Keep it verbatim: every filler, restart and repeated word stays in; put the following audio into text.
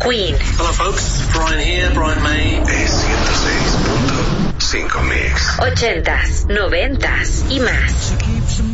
Queen. Hello folks, Brian here, Brian May. Es ciento seis punto cinco Mix. Ochentas, noventas y más.